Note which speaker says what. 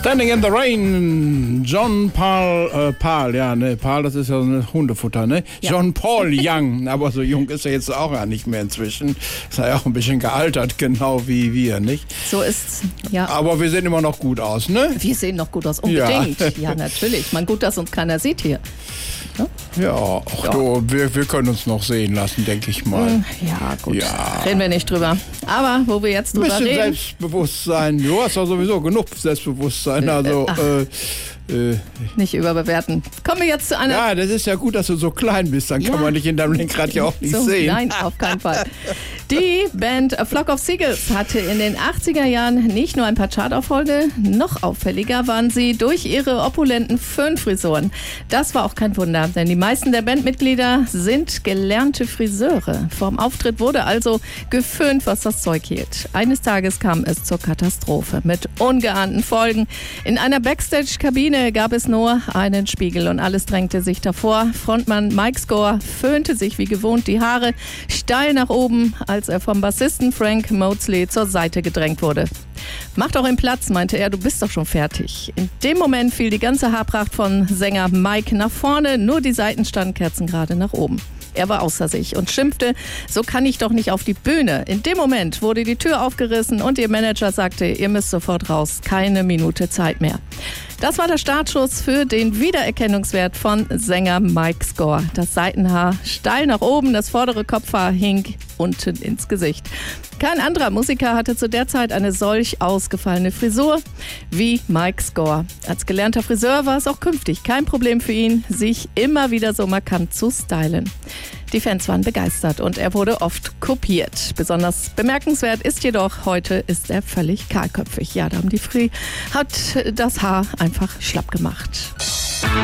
Speaker 1: Standing in the Rain, John Paul, Paul, das ist ja so ein Hundefutter, ne? Ja. John Paul Young, aber so jung ist er jetzt auch ja nicht mehr inzwischen. Ist ja auch ein bisschen gealtert, genau wie wir, nicht?
Speaker 2: So ist's, ja.
Speaker 1: Aber wir sehen immer noch gut aus, ne?
Speaker 2: Wir sehen noch gut aus, unbedingt. Ja, natürlich. Man, gut, dass uns keiner sieht hier. Ne?
Speaker 1: Ja, wir können uns noch sehen lassen, denke ich mal.
Speaker 2: Ja, gut. Ja. Reden wir nicht drüber. Aber wo wir jetzt drüber reden...
Speaker 1: Selbstbewusstsein. Du hast ja sowieso genug Selbstbewusstsein. Also,
Speaker 2: nicht überbewerten. Kommen wir jetzt zu einer...
Speaker 1: Ja, das ist ja gut, dass du so klein bist. Dann kann man dich in deinem Lenkrad ja auch nicht sehen.
Speaker 2: Nein, auf keinen Fall. Die Band A Flock of Seagulls hatte in den 80er Jahren nicht nur ein paar Charterfolge, noch auffälliger waren sie durch ihre opulenten Föhnfrisuren. Das war auch kein Wunder, denn die meisten der Bandmitglieder sind gelernte Friseure. Vorm Auftritt wurde also geföhnt, was das Zeug hielt. Eines Tages kam es zur Katastrophe mit ungeahnten Folgen. In einer Backstage-Kabine gab es nur einen Spiegel und alles drängte sich davor. Frontmann Mike Score föhnte sich wie gewohnt die Haare steil nach oben, als er vom Bassisten Frank Mosley zur Seite gedrängt wurde. Mach doch einen Platz, meinte er, du bist doch schon fertig. In dem Moment fiel die ganze Haarpracht von Sänger Mike nach vorne, nur die Seiten standen kerzengerade nach oben. Er war außer sich und schimpfte, so kann ich doch nicht auf die Bühne. In dem Moment wurde die Tür aufgerissen und ihr Manager sagte, ihr müsst sofort raus, keine Minute Zeit mehr. Das war der Startschuss für den Wiedererkennungswert von Sänger Mike Score. Das Seitenhaar steil nach oben, das vordere Kopfhaar hing unten ins Gesicht. Kein anderer Musiker hatte zu der Zeit eine solch ausgefallene Frisur wie Mike Score. Als gelernter Friseur war es auch künftig kein Problem für ihn, sich immer wieder so markant zu stylen. Die Fans waren begeistert und er wurde oft kopiert. Besonders bemerkenswert ist jedoch, heute ist er völlig kahlköpfig. Ja, da haben die hat das Haar einfach schlapp gemacht.